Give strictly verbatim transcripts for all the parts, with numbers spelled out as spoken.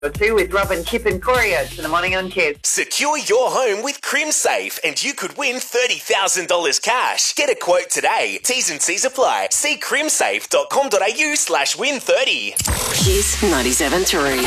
Two with Robin, Chip and Coria to the morning on Kiss. Secure your home with CrimSafe and you could win thirty thousand dollars cash. Get a quote today. T's and C's apply. See crimsafe.com.au slash win 30. Kiss ninety-seven three.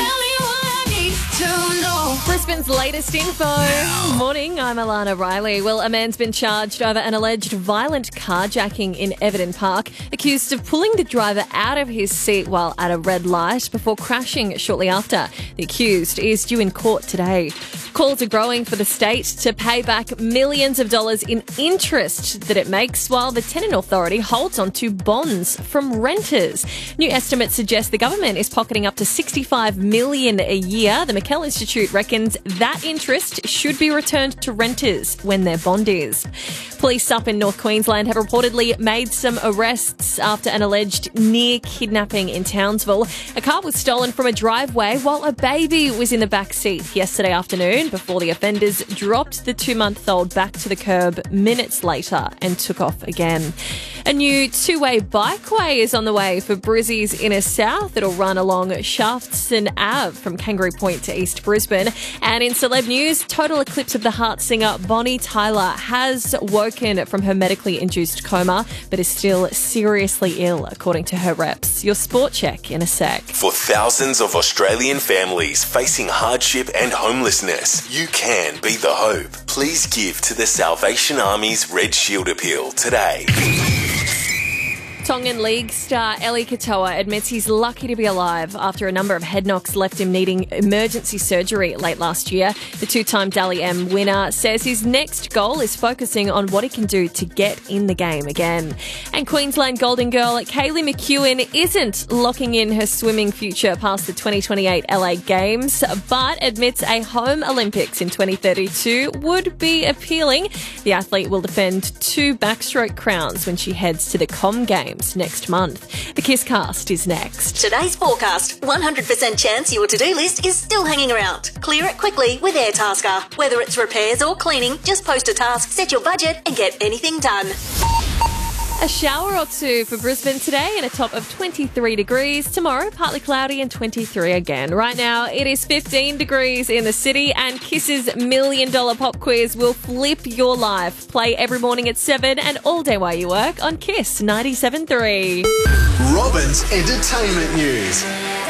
Brisbane's latest info. Morning, I'm Alana Riley. Well, a man's been charged over an alleged violent carjacking in Everton Park, accused of pulling the driver out of his seat while at a red light before crashing shortly after. The accused is due in court today. Calls are growing for the state to pay back millions of dollars in interest that it makes while the Tenant Authority holds on to bonds from renters. New estimates suggest the government is pocketing up to sixty-five million dollars a year. The McKell Institute reckons that interest should be returned to renters when their bond is. Police up in North Queensland have reportedly made some arrests after an alleged near kidnapping in Townsville. A car was stolen from a driveway while a baby was in the back seat yesterday afternoon before the offenders dropped the two-month-old back to the curb minutes later and took off again. A new two-way bikeway is on the way for Brizzy's Inner South. It'll run along Shaftston Ave from Kangaroo Point to East Brisbane. And in celeb news, total eclipse of the heart singer Bonnie Tyler has woken from her medically induced coma, but is still seriously ill, according to her reps. Your sport check in a sec. For thousands of Australian families facing hardship and homelessness, you can be the hope. Please give to the Salvation Army's Red Shield Appeal today. Tongan League star Eli Katoa admits he's lucky to be alive after a number of head knocks left him needing emergency surgery late last year. The two-time Dally M winner says his next goal is focusing on what he can do to get in the game again. And Queensland Golden Girl Kaylee McEwen isn't locking in her swimming future past the twenty twenty-eight L A Games, but admits a home Olympics in twenty thirty-two would be appealing. The athlete will defend two backstroke crowns when she heads to the Com Games next month. The Kiss Cast is next. Today's forecast. one hundred percent chance your to-do list is still hanging around. Clear it quickly with Airtasker. Whether it's repairs or cleaning, just post a task, set your budget and get anything done. A shower or two for Brisbane today and a top of twenty-three degrees. Tomorrow, partly cloudy and twenty-three again. Right now, it is fifteen degrees in the city and Kiss's Million Dollar Pop Quiz will flip your life. Play every morning at seven and all day while you work on Kiss ninety-seven three. Robin's Entertainment News.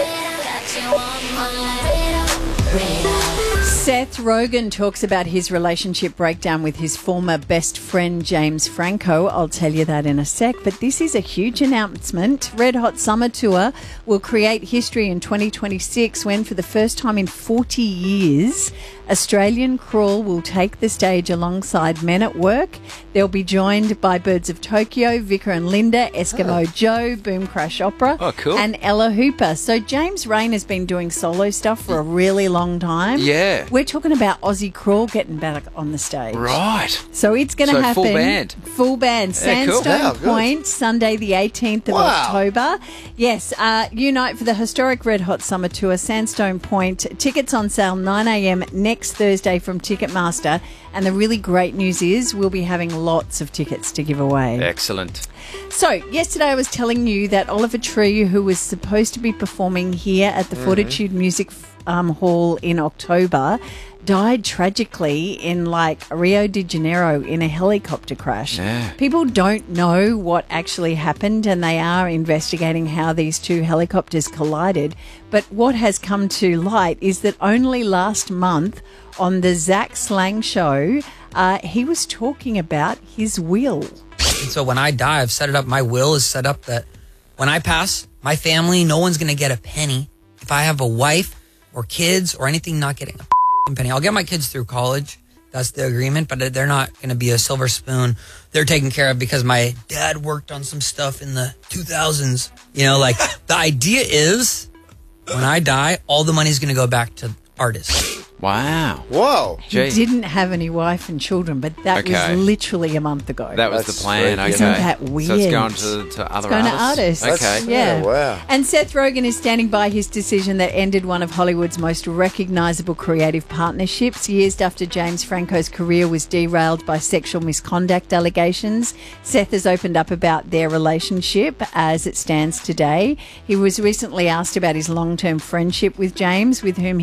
Seth Rogen talks about his relationship breakdown with his former best friend James Franco. I'll tell you that in a sec, but this is a huge announcement. Red Hot Summer Tour will create history in twenty twenty-six when, for the first time in forty years, Australian Crawl will take the stage alongside Men at Work. They'll be joined by Birds of Tokyo, Vicar and Linda, Eskimo oh. Joe, Boom Crash Opera, oh, cool. and Ella Hooper. So James Rain has been doing solo stuff for a really long time. Yeah. We're talking about Aussie Crawl getting back on the stage. Right. So it's going to so happen. full band. Full band. Yeah, cool. Sandstone Wow, Point, Sunday the eighteenth of Wow. October. Yes, uh, unite for the historic Red Hot Summer Tour, Sandstone Point. Tickets on sale nine a.m. next Thursday from Ticketmaster. And the really great news is we'll be having lots of tickets to give away. Excellent. So, yesterday I was telling you that Oliver Tree, who was supposed to be performing here at the mm-hmm. Fortitude Music um, Hall in October, died tragically in like Rio de Janeiro in a helicopter crash. Yeah. People don't know what actually happened and they are investigating how these two helicopters collided. But what has come to light is that only last month on the Zach Slang show, uh, he was talking about his will. And so when I die, I've set it up. My will is set up that when I pass, my family, no one's going to get a penny. If I have a wife or kids or anything, not getting a penny. I'll get my kids through college. That's the agreement, but they're not going to be a silver spoon. They're taken care of because my dad worked on some stuff in the two thousands. You know, like the idea is when I die, all the money's going to go back to artists. Wow. Whoa. He didn't have any wife and children, but that Okay. was literally a month ago. That was That's the plan. sweet. Okay. Isn't that weird? So it's going to, to other Going to artists. artists. Okay. Yeah. Yeah, wow. And Seth Rogen is standing by his decision that ended one of Hollywood's most recognisable creative partnerships. Years after James Franco's career was derailed by sexual misconduct allegations, Seth has opened up about their relationship as it stands today. He was recently asked about his long-term friendship with James, with whom